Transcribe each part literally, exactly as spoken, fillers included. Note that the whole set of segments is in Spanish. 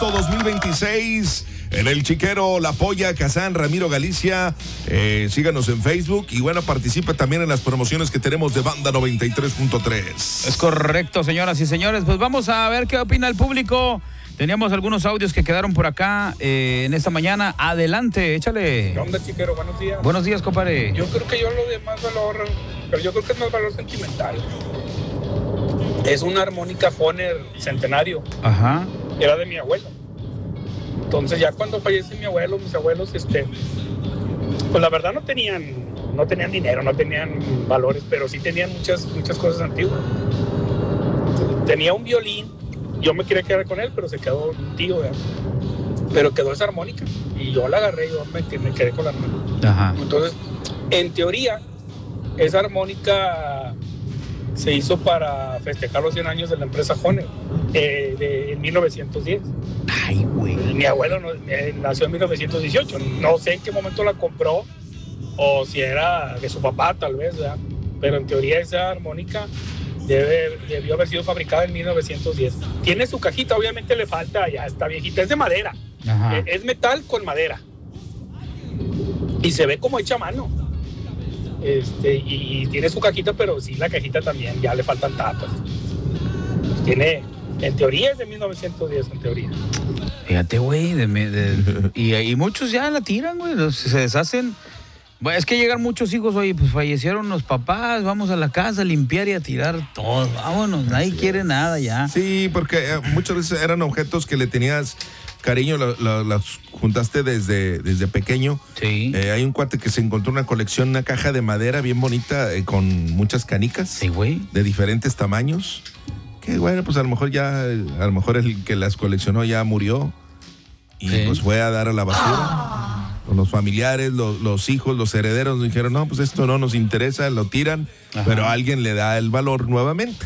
agosto dos mil veintiséis. En El Chiquero, La Polla, Kazán, Ramiro Galicia. Eh, síganos en Facebook y bueno, participe también en las promociones que tenemos de Banda noventa y tres punto tres. Es correcto, señoras y señores. Pues vamos a ver qué opina el público. Teníamos algunos audios que quedaron por acá eh, en esta mañana. Adelante, échale. ¿Qué onda, Chiquero? Buenos días. Buenos días, compadre. Yo creo que yo lo de más valor, pero yo creo que es más valor sentimental. Es una armónica Foner Centenario. Ajá. Era de mi abuelo. Entonces ya cuando fallece mi abuelo, mis abuelos, este, pues la verdad no tenían, no tenían dinero, no tenían valores, pero sí tenían muchas, muchas cosas antiguas. Tenía un violín, yo me quería quedar con él, pero se quedó un tío, ¿verdad? Pero quedó esa armónica y yo la agarré y yo me, me quedé con la armónica. Ajá. Entonces, en teoría, esa armónica se hizo para festejar los cien años de la empresa Honer, eh, de, en mil novecientos diez. Ay, güey. Mi abuelo no, eh, nació en mil novecientos dieciocho. No sé en qué momento la compró o si era de su papá, tal vez, ¿verdad? Pero en teoría esa armónica debe, debió haber sido fabricada en mil novecientos diez. Tiene su cajita, obviamente le falta, ya está viejita, es de madera. Ajá. Eh, es metal con madera. Y se ve como hecha a mano. Este, y, y tiene su cajita, pero sí, la cajita también, ya le faltan tapas. Tiene, en teoría es de mil novecientos diez, en teoría. Fíjate, güey, de, de, y, y muchos ya la tiran, güey, los, se deshacen. Bueno, es que llegan muchos hijos, oye, pues fallecieron los papás, vamos a la casa a limpiar y a tirar todo, vámonos, nadie sí, quiere nada ya. Sí, porque eh, muchas veces eran objetos que le tenías cariño, lo, lo, los juntaste desde, desde pequeño. Sí. Eh, hay un cuate que se encontró una colección, una caja de madera bien bonita, eh, con muchas canicas. Sí, güey. De diferentes tamaños. Que bueno, pues a lo mejor ya, a lo mejor el que las coleccionó ya murió. Y sí, pues fue a dar a la basura. Ah. Los familiares, los, los hijos, los herederos dijeron, no, pues esto no nos interesa, lo tiran. Ajá. Pero alguien le da el valor nuevamente.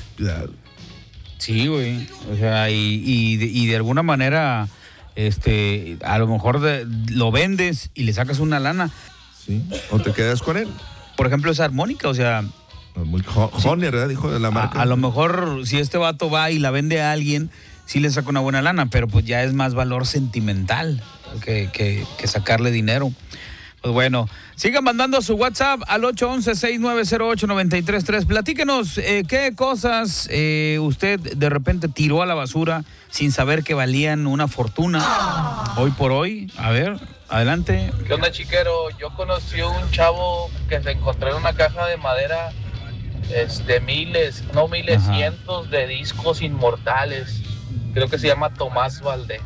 Sí, güey. O sea, y, y, de, y de alguna manera, este, a lo mejor de, lo vendes y le sacas una lana. Sí, o te quedas con él. Por ejemplo, esa armónica, o sea... Muy Honer, ¿verdad? Dijo de la marca. A, a lo mejor, si este vato va y la vende a alguien, sí le saca una buena lana, pero pues ya es más valor sentimental que, que, que sacarle dinero. Pues bueno, sigan mandando su WhatsApp al ocho once, seis nueve cero ocho, nueve tres tres. Platíquenos eh, qué cosas eh, usted de repente tiró a la basura sin saber que valían una fortuna hoy por hoy. A ver, adelante. ¿Qué onda, Chiquero? Yo conocí a un chavo que se encontró en una caja de madera este, miles, no miles, Ajá. cientos de discos inmortales. Creo que se llama Tomás Valdés.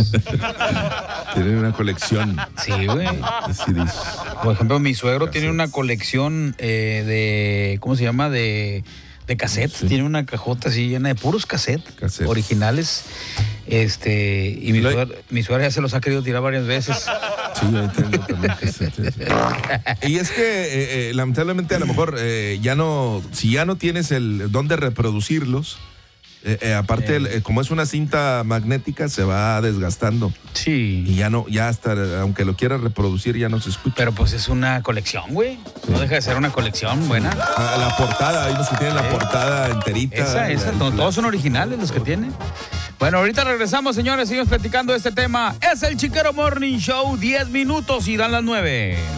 Tiene una colección. Sí, güey. Por ejemplo, mi suegro cassettes. Tiene una colección eh, de, ¿cómo se llama? De, de cassettes. Sí. Tiene una cajota así llena de puros cassettes, cassettes. originales. Este, y mi suegro, mi suegro ya se los ha querido tirar varias veces. Sí, yo tengo también cassettes. Y es que, eh, eh, lamentablemente, a lo mejor eh, ya no, si ya no tienes el don de reproducirlos, Eh, eh, aparte, eh. como es una cinta magnética, se va desgastando. Sí. Y ya no, ya hasta, aunque lo quieras reproducir, ya no se escucha. Pero pues es una colección, güey. Sí. No deja de ser una colección buena. A, la portada, hay unos que tienen sí. la portada enterita. Esa, esa, el, todos el, son originales los que tienen. Bueno, ahorita regresamos, señores, seguimos platicando de este tema. Es el Chiquero Morning Show, diez minutos y dan las nueve.